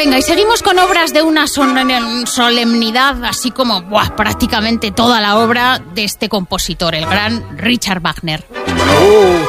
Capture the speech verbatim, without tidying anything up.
Venga, y seguimos con obras de una solemnidad, así como buah, prácticamente toda la obra de este compositor, el gran Richard Wagner. Oh,